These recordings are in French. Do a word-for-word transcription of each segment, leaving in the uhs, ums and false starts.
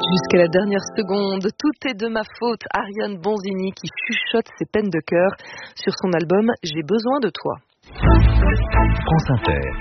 Jusqu'à la dernière seconde, tout est de ma faute. Ariane Bonzini qui chuchote ses peines de cœur sur son album J'ai besoin de toi. France Inter.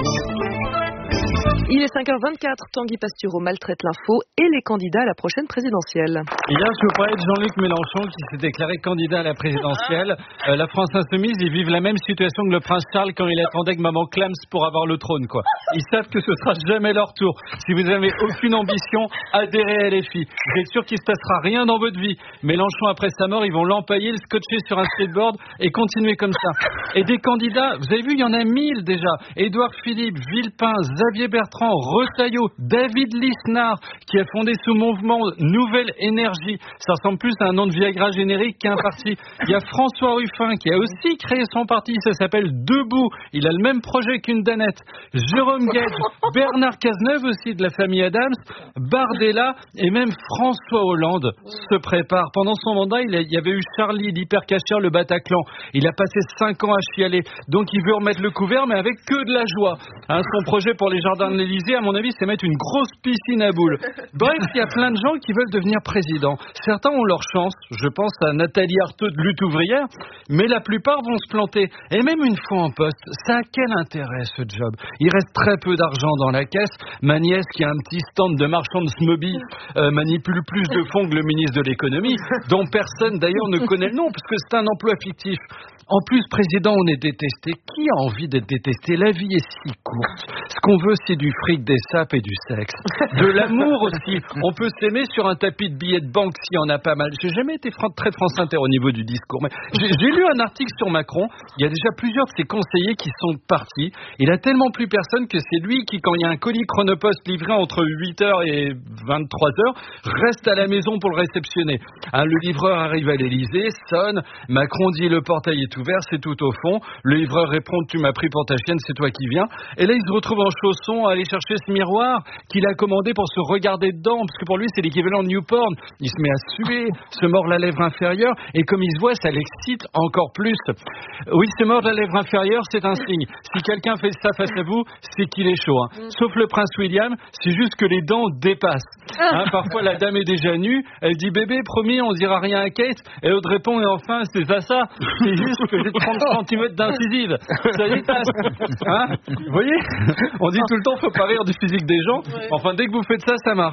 Il est cinq heures vingt-quatre, Tanguy Pastureau maltraite l'info et les candidats à la prochaine présidentielle. Hier, je vous parlais de Jean-Luc Mélenchon qui s'est déclaré candidat à la présidentielle. Euh, la France Insoumise, ils vivent la même situation que le prince Charles quand il attendait que maman Clams pour avoir le trône, quoi. Ils savent que ce sera jamais leur tour. Si vous n'avez aucune ambition, adhérez à L F I. Vous êtes sûr qu'il se passera rien dans votre vie. Mélenchon, après sa mort, ils vont l'empailler, le scotcher sur un skateboard et continuer comme ça. Et des candidats, vous avez vu, il y en a mille déjà. Édouard Philippe, Villepin, Xavier Bertrand, Retailleau, David Lisnard, qui a fondé ce mouvement Nouvelle Énergie. Ça ressemble plus à un nom de Viagra générique qu'à un parti. Il y a François Ruffin qui a aussi créé son parti, ça s'appelle Debout. Il a le même projet qu'une Danette. Jérôme Gage, Bernard Cazeneuve aussi de la famille Adams, Bardella et même François Hollande se prépare. Pendant son mandat, il y avait eu Charlie, l'hypercachère, le Bataclan. Il a passé cinq ans à chialer. Donc il veut remettre le couvert, mais avec que de la joie. Hein, son projet pour les jardins de l'Élysée, à mon avis, c'est mettre une grosse piscine à boules. Bref, il y a plein de gens qui veulent devenir président. Certains ont leur chance. Je pense à Nathalie Arthaud de Lutte ouvrière, mais la plupart vont se planter. Et même une fois en poste, ça a quel intérêt ce job? Il reste très peu d'argent dans la caisse. Ma nièce, qui a un petit stand de marchand de Smoby, euh, manipule plus de fonds que le ministre de l'économie, dont personne d'ailleurs ne connaît le nom, parce que c'est un emploi fictif. En plus, président, on est détesté. Qui a envie d'être détesté? La vie est si courte. Ce qu'on veut, c'est du fric, des sapes et du sexe. De l'amour aussi. On peut s'aimer sur un tapis de billets de banque s'il y en a pas mal. J'ai jamais été très France Inter au niveau du discours, mais j'ai, j'ai lu un article sur Macron. Il y a déjà plusieurs de ses conseillers qui sont partis. Il a tellement plus personne que c'est lui qui, quand il y a un colis Chronopost livré entre huit heures et vingt-trois heures, reste à la maison pour le réceptionner. Hein, le livreur arrive à l'Élysée, sonne. Macron dit le portail est ouvert, c'est tout au fond. Le livreur répond tu m'as pris pour ta chienne, c'est toi qui viens. Et là il se retrouve en chaussons à aller chercher ce miroir qu'il a commandé pour se regarder dedans, parce que pour lui c'est l'équivalent de Newporn. Il se met à suer, se mord la lèvre inférieure et comme il se voit ça l'excite encore plus. Oui, se mordre la lèvre inférieure c'est un signe. Si quelqu'un fait ça face à vous, c'est qu'il est chaud. Hein. Sauf le prince William, c'est juste que les dents dépassent. Hein, parfois la dame est déjà nue, elle dit bébé promis on dira rien à Kate, et l'autre répond et enfin c'est ça ça, c'est juste que j'ai trente centimètres d'incisive, ça dépasse. Hein, vous voyez, on dit tout le temps faut pas rire du physique des gens, enfin dès que vous faites ça ça marche.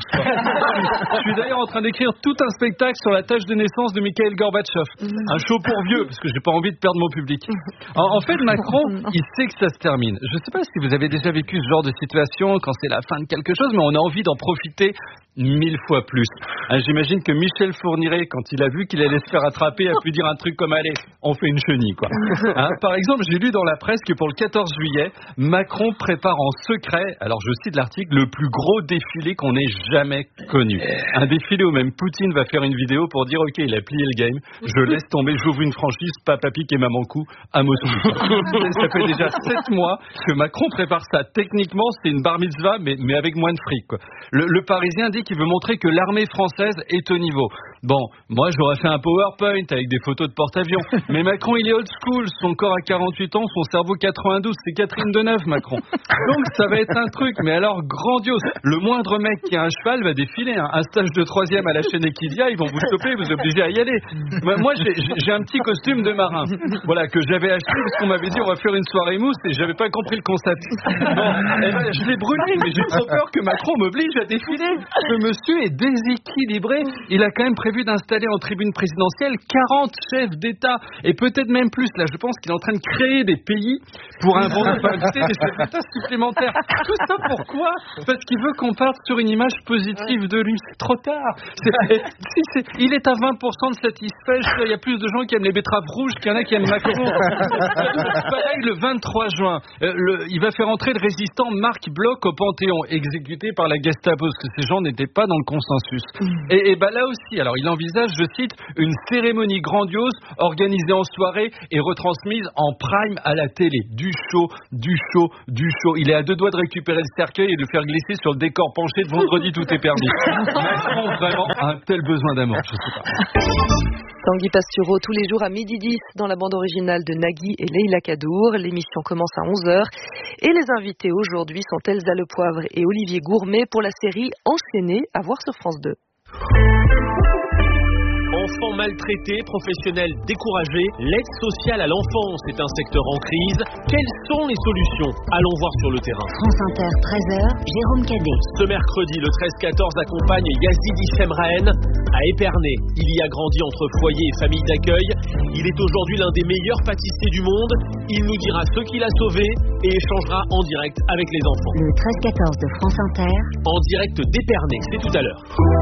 Je suis d'ailleurs en train d'écrire tout un spectacle sur la tâche de naissance de Mikhail Gorbatchev, un show pour vieux parce que j'ai pas envie de perdre mon public. En, en fait Macron il sait que ça se termine. Je sais pas si vous avez déjà vécu ce genre de situation quand c'est la fin de quelque chose, mais on a envie d'en profiter mille fois plus. Hein, j'imagine que Michel Fourniret, quand il a vu qu'il allait se faire attraper, a pu dire un truc comme allez, on fait une chenille quoi. Hein, par exemple, j'ai lu dans la presse que pour le quatorze juillet, Macron prépare en secret, alors je cite l'article, le plus gros défilé qu'on ait jamais connu. Un défilé où même Poutine va faire une vidéo pour dire ok, il a plié le game, je laisse tomber, j'ouvre une franchise, Papa Pic et Maman Cou à Moscou. Ça fait déjà sept mois que Macron prépare ça. Techniquement, c'est une bar mitzvah, mais, mais avec moins de fric quoi. Le, le Parisien dit qu'il veut montrer que l'armée française est au niveau. Bon, moi j'aurais fait un PowerPoint avec des photos de porte-avions, mais Macron il est old school, son corps a quarante-huit ans, son cerveau quatre-vingt-douze, c'est Catherine Deneuve Macron. Donc ça va être un truc, mais alors grandiose. Le moindre mec qui a un cheval va défiler, hein. Un stage de troisième à la chaîne Equidia, ils vont vous choper, vous obliger à y aller. Moi j'ai, j'ai un petit costume de marin, voilà, que j'avais acheté parce qu'on m'avait dit on va faire une soirée mousse et j'avais pas compris le concept. Bon, et ben, je l'ai brûlé, mais j'ai trop peur que Macron m'oblige à défiler. Ce monsieur est déséquilibré. Il a quand même prévu d'installer en tribune présidentielle quarante chefs d'État et peut-être même plus. Là, je pense qu'il est en train de créer des pays pour inventer des chefs d'État supplémentaires. Tout ça pourquoi? Parce qu'il veut qu'on parte sur une image positive de lui. C'est trop tard. C'est, si, c'est, il est à vingt pour cent de satisfait. Il y a plus de gens qui aiment les betteraves rouges qu'il y en a qui aiment Macron. Pareil, le vingt-trois juin, euh, le, il va faire entrer le résistant Marc Bloch au Panthéon, exécuté par la Gestapo, parce que ces gens n'étaient pas dans le consensus. Et, et bah là aussi, alors il envisage, je cite, une cérémonie grandiose organisée en soirée et retransmise en prime à la télé. Du show, du show, du show. Il est à deux doigts de récupérer le cercueil et de faire glisser sur le décor penché de Vendredi tout est permis. Macron vraiment a un tel besoin d'amour, je sais pas. Tanguy Pastureau tous les jours à midi dix dans la bande originale de Nagui et Leila Kadour. L'émission commence à onze heures et les invités aujourd'hui sont Elsa Lepoivre et Olivier Gourmet pour la série Enchaînée à voir sur France deux. Enfants maltraités, professionnels découragés, l'aide sociale à l'enfance est un secteur en crise. Quelles sont les solutions? Allons voir sur le terrain. France Inter, treize heures, Jérôme Cadet. Ce mercredi, le treize quatorze accompagne Yazidi Chemraen à Épernay. Il y a grandi entre foyer et famille d'accueil. Il est aujourd'hui l'un des meilleurs pâtissiers du monde. Il nous dira ce qu'il a sauvé et échangera en direct avec les enfants. Le treize quatorze de France Inter. En direct d'Épernay, c'est tout à l'heure.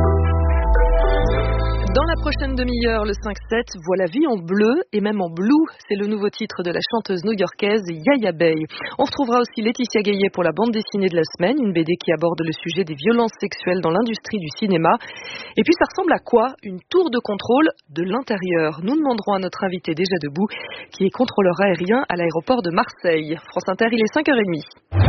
Dans la prochaine demi-heure, le cinq sept, voit la vie en bleu et même en blue. C'est le nouveau titre de la chanteuse new-yorkaise Yaya Bey. On retrouvera aussi Laetitia Gaillet pour la bande dessinée de la semaine, une B D qui aborde le sujet des violences sexuelles dans l'industrie du cinéma. Et puis ça ressemble à quoi? Une tour de contrôle de l'intérieur. Nous demanderons à notre invité déjà debout, qui est contrôleur aérien à l'aéroport de Marseille. France Inter, il est cinq heures trente.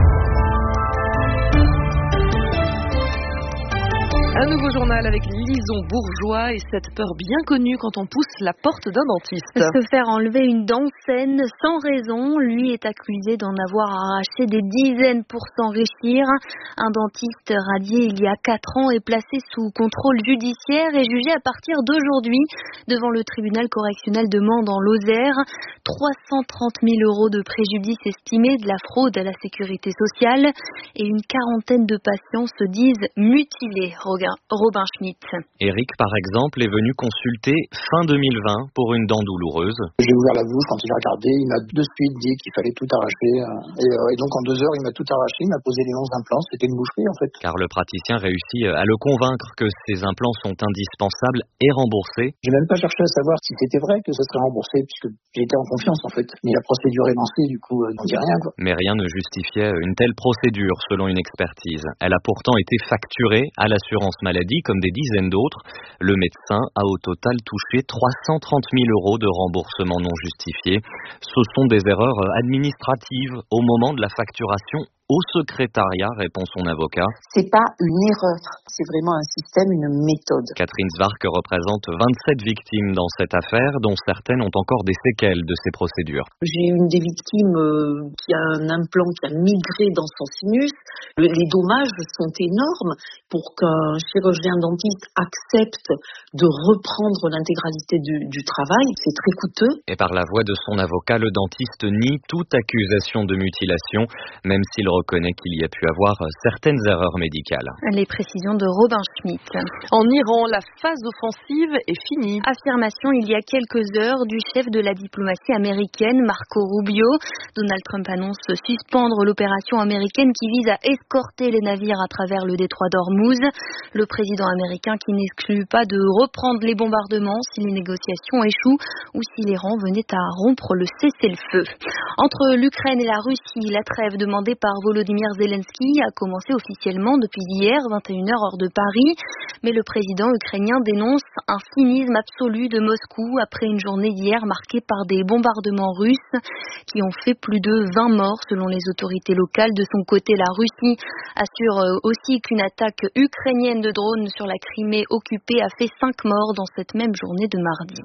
Un nouveau journal avec Lison Bourgeois et cette peur bien connue quand on pousse la porte d'un dentiste. Se faire enlever une dent saine sans raison, lui est accusé d'en avoir arraché des dizaines pour s'enrichir. Un dentiste radié il y a quatre ans est placé sous contrôle judiciaire et jugé à partir d'aujourd'hui devant le tribunal correctionnel de Mende en Lozère. trois cent trente mille euros de préjudice estimé, de la fraude à la sécurité sociale et une quarantaine de patients se disent mutilés. Robin Schmitt. Eric, par exemple, est venu consulter fin deux mille vingt pour une dent douloureuse. J'ai ouvert la bouche, quand il a regardé, il m'a de suite dit qu'il fallait tout arracher. Et, euh, et donc en deux heures, il m'a tout arraché, il m'a posé les onze implants, c'était une boucherie en fait. Car le praticien réussit à le convaincre que ces implants sont indispensables et remboursés. J'ai même pas cherché à savoir si c'était vrai que ce serait remboursé, puisque j'étais en confiance en fait. Mais la procédure est lancée, du coup, euh, on dit rien quoi. Mais rien ne justifiait une telle procédure selon une expertise. Elle a pourtant été facturée à l'assurance maladie comme des dizaines d'autres. Le médecin a au total touché trois cent trente mille euros de remboursement non justifié. Ce sont des erreurs administratives au moment de la facturation au secrétariat, répond son avocat. C'est pas une erreur, c'est vraiment un système, une méthode. Catherine Zwark représente vingt-sept victimes dans cette affaire, dont certaines ont encore des séquelles de ces procédures. J'ai une des victimes euh, qui a un implant qui a migré dans son sinus. Le, les dommages sont énormes pour qu'un chirurgien dentiste accepte de reprendre l'intégralité du, du travail. C'est très coûteux. Et par la voix de son avocat, le dentiste nie toute accusation de mutilation, même s'il reconnaît qu'il y a pu avoir certaines erreurs médicales. Les précisions de Robin Schmitt. En Iran, la phase offensive est finie. Affirmation il y a quelques heures du chef de la diplomatie américaine, Marco Rubio. Donald Trump annonce suspendre l'opération américaine qui vise à escorter les navires à travers le détroit d'Ormuz. Le président américain qui n'exclut pas de reprendre les bombardements si les négociations échouent ou si l'Iran venait à rompre le cessez-le-feu. Entre l'Ukraine et la Russie, la trêve demandée par Volodymyr Zelensky a commencé officiellement depuis hier, vingt et une heures heure de Paris. Mais le président ukrainien dénonce un cynisme absolu de Moscou après une journée d'hier marquée par des bombardements russes qui ont fait plus de vingt morts selon les autorités locales. De son côté, la Russie assure aussi qu'une attaque ukrainienne de drones sur la Crimée occupée a fait cinq morts dans cette même journée de mardi.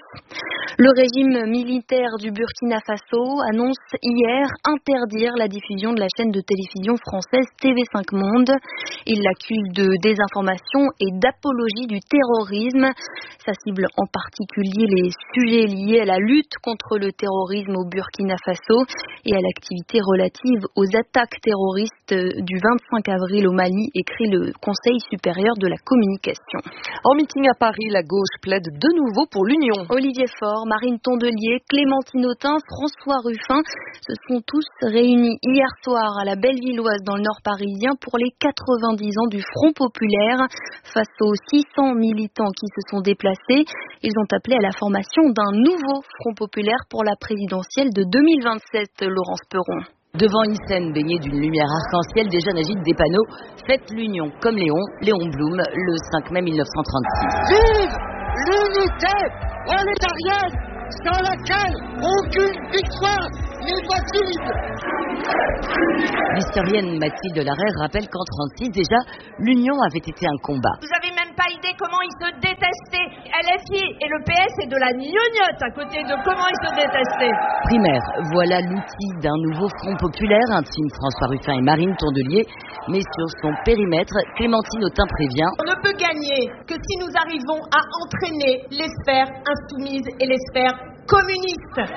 Le régime militaire du Burkina Faso annonce hier interdire la diffusion de la chaîne de télévision française T V cinq Monde. Il l'accuse de désinformation et d'apologie du terrorisme. Ça cible en particulier les sujets liés à la lutte contre le terrorisme au Burkina Faso et à l'activité relative aux attaques terroristes du vingt-cinq avril au Mali, écrit le Conseil supérieur de la communication. En meeting à Paris, la gauche plaide de nouveau pour l'union. Olivier Faure, Marine Tondelier, Clémentine Autain, François Ruffin se sont tous réunis hier soir à la Bellevilloise dans le nord parisien pour les quatre-vingt-dix ans du Front populaire. Face aux six cents militants qui se sont déplacés, ils ont appelé à la formation d'un nouveau Front populaire pour la présidentielle de deux mille vingt-sept, Laurence Perron. Devant une scène baignée d'une lumière arc-en-ciel, des jeunes agitent des panneaux « Faites l'union comme Léon, Léon Blum, le cinq mai mille neuf cent trente-six ». Vive l'unité prolétarienne sans laquelle aucune victoire n'est possible. L'historienne Mathilde Larrey rappelle qu'en trente-six déjà, l'union avait été un combat. Vous avez même pas idée regardez comment ils se détestaient. L F I et le P S est de la gnognotte à côté de comment ils se détestaient. Primaire, voilà l'outil d'un nouveau front populaire, intime François Ruffin et Marine Tondelier. Mais sur son périmètre, Clémentine Autain prévient. On ne peut gagner que si nous arrivons à entraîner les sphères insoumises et les sphères communistes.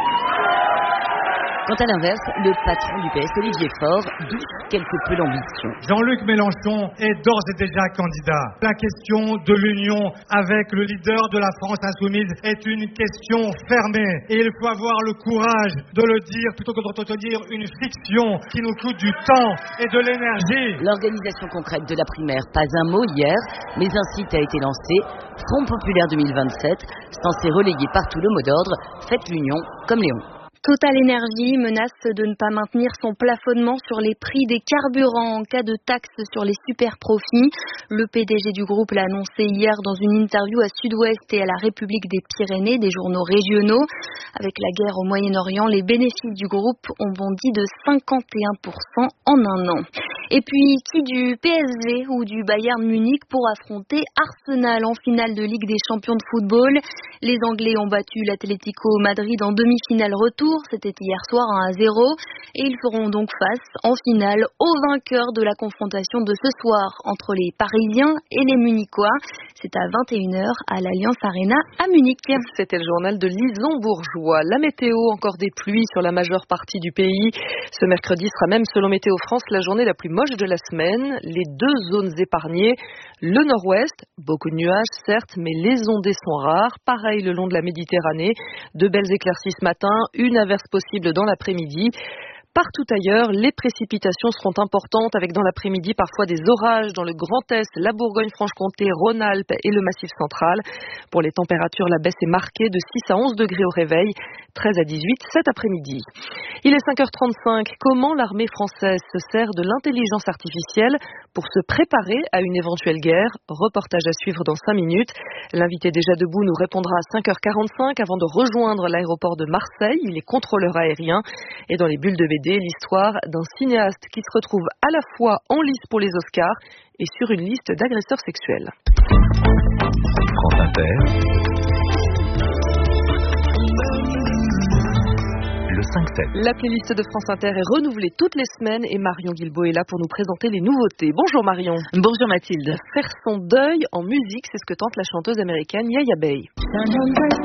Quant à l'inverse, le patron du P S, Olivier Faure, douce quelque peu l'ambition. Jean-Luc Mélenchon est d'ores et déjà candidat. La question de l'union avec le leader de la France insoumise est une question fermée. Et il faut avoir le courage de le dire plutôt que d'entretenir une fiction qui nous coûte du temps et de l'énergie. L'organisation concrète de la primaire, pas un mot hier, mais un site a été lancé, Front Populaire deux mille vingt-sept, censé relayer partout le mot d'ordre, faites l'union comme Léon. Total Energy menace de ne pas maintenir son plafonnement sur les prix des carburants en cas de taxe sur les super profits. Le P D G du groupe l'a annoncé hier dans une interview à Sud-Ouest et à la République des Pyrénées, des journaux régionaux. Avec la guerre au Moyen-Orient, les bénéfices du groupe ont bondi de cinquante et un pour cent en un an. Et puis, qui du P S G ou du Bayern Munich pour affronter Arsenal en finale de Ligue des Champions de football? Les Anglais ont battu l'Atlético Madrid en demi-finale retour. C'était hier soir un à zéro et ils feront donc face en finale au vainqueur de la confrontation de ce soir entre les Parisiens et les Munichois. C'est à vingt et une heures à l'Allianz Arena à Munich. C'était le journal de Lison Bourgeois. La météo, encore des pluies sur la majeure partie du pays. Ce mercredi sera même, selon Météo France, la journée la plus moche de la semaine. Les deux zones épargnées, le nord-ouest, beaucoup de nuages certes, mais les ondées sont rares. Pareil le long de la Méditerranée, de belles éclaircies ce matin, une averse possible dans l'après-midi. Partout ailleurs, les précipitations seront importantes avec dans l'après-midi parfois des orages dans le Grand Est, la Bourgogne-Franche-Comté, Rhône-Alpes et le Massif central. Pour les températures, la baisse est marquée de six à onze degrés au réveil, treize à dix-huit cet après-midi. Il est cinq heures trente-cinq. Comment l'armée française se sert de l'intelligence artificielle pour se préparer à une éventuelle guerre? Reportage à suivre dans cinq minutes. L'invité déjà debout nous répondra à cinq heures quarante-cinq avant de rejoindre l'aéroport de Marseille. Il est contrôleur aérien. Et dans les bulles de B D, l'histoire d'un cinéaste qui se retrouve à la fois en lice pour les Oscars et sur une liste d'agresseurs sexuels. France Inter. Le cinq sept. La playlist de France Inter est renouvelée toutes les semaines et Marion Guilbault est là pour nous présenter les nouveautés. Bonjour Marion. Bonjour Mathilde. Faire son deuil en musique, c'est ce que tente la chanteuse américaine Yaya Bey.